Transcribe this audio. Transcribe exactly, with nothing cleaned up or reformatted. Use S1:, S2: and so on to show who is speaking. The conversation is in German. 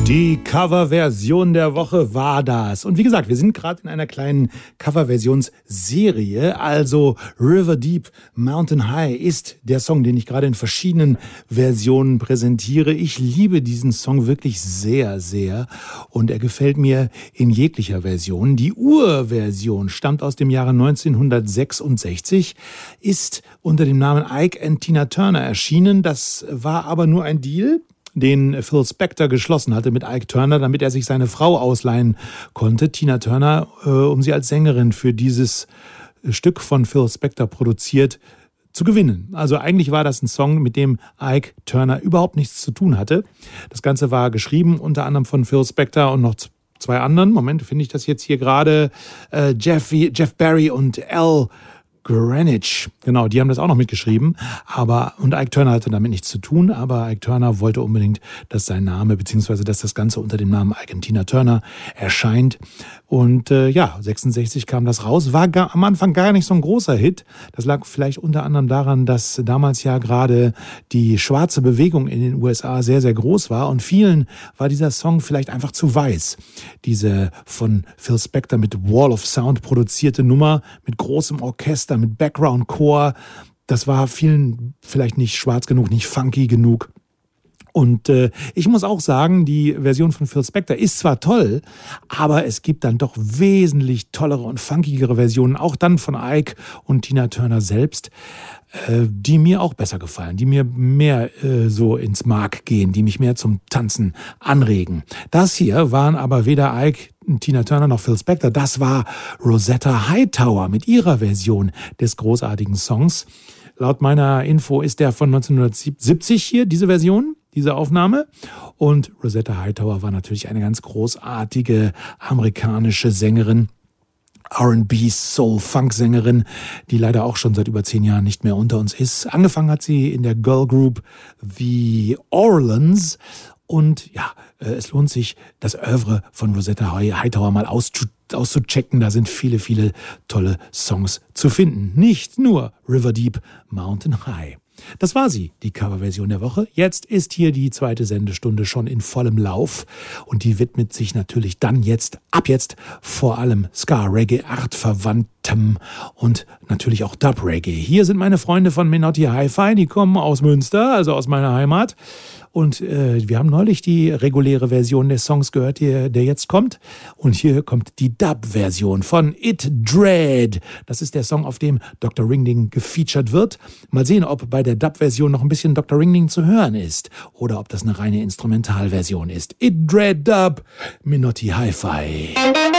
S1: Die Coverversion der Woche war das. Und wie gesagt, wir sind gerade in einer kleinen Coverversionsserie. Also River Deep, Mountain High ist der Song, den ich gerade in verschiedenen Versionen präsentiere. Ich liebe diesen Song wirklich sehr, sehr. Und er gefällt mir in jeglicher Version. Die Urversion stammt aus dem Jahre neunzehnhundertsechsundsechzig, ist unter dem Namen Ike and Tina Turner erschienen. Das war aber nur ein Deal, den Phil Spector geschlossen hatte mit Ike Turner, damit er sich seine Frau ausleihen konnte, Tina Turner, äh, um sie als Sängerin für dieses Stück von Phil Spector produziert zu gewinnen. Also eigentlich war das ein Song, mit dem Ike Turner überhaupt nichts zu tun hatte. Das Ganze war geschrieben unter anderem von Phil Spector und noch zwei anderen. Moment, finde ich das jetzt hier gerade. Äh, Jeff, Jeff Barry und Al Greenwich, genau, die haben das auch noch mitgeschrieben, aber und Ike Turner hatte damit nichts zu tun, aber Ike Turner wollte unbedingt, dass sein Name, beziehungsweise dass das Ganze unter dem Namen Ike and Tina Turner erscheint. Und äh, ja, sechsundsechzig kam das raus, war gar, am Anfang gar nicht so ein großer Hit. Das lag vielleicht unter anderem daran, dass damals ja gerade die schwarze Bewegung in den U S A sehr, sehr groß war und vielen war dieser Song vielleicht einfach zu weiß. Diese von Phil Spector mit Wall of Sound produzierte Nummer mit großem Orchester, mit Background-Chor, das war vielen vielleicht nicht schwarz genug, nicht funky genug. Und äh, ich muss auch sagen, die Version von Phil Spector ist zwar toll, aber es gibt dann doch wesentlich tollere und funkigere Versionen, auch dann von Ike und Tina Turner selbst, äh, die mir auch besser gefallen, die mir mehr äh, so ins Mark gehen, die mich mehr zum Tanzen anregen. Das hier waren aber weder Ike, Tina Turner noch Phil Spector, das war Rosetta Hightower mit ihrer Version des großartigen Songs. Laut meiner Info ist der von neunzehnhundertsiebzig hier, diese Version, diese Aufnahme. Und Rosetta Hightower war natürlich eine ganz großartige amerikanische Sängerin, R and B, Soul, Funk-Sängerin, die leider auch schon seit über zehn Jahren nicht mehr unter uns ist. Angefangen hat sie in der Girl Group The Orleans. Und ja, es lohnt sich, das Oeuvre von Rosetta Hightower mal auszuchecken. Da sind viele, viele tolle Songs zu finden. Nicht nur River Deep, Mountain High. Das war sie, die Coverversion der Woche. Jetzt ist hier die zweite Sendestunde schon in vollem Lauf und die widmet sich natürlich dann jetzt, ab jetzt, vor allem Ska-Reggae, artverwandtem und natürlich auch Dub-Reggae. Hier sind meine Freunde von Menotti Hi-Fi, die kommen aus Münster, also aus meiner Heimat. Und äh, wir haben neulich die reguläre Version des Songs gehört, die, der jetzt kommt. Und hier kommt die Dub-Version von It Dread. Das ist der Song, auf dem Doktor Ringling gefeatured wird. Mal sehen, ob bei der Dub-Version noch ein bisschen Doktor Ringling zu hören ist. Oder ob das eine reine Instrumentalversion ist. It Dread Dub, Menotti Hi-Fi.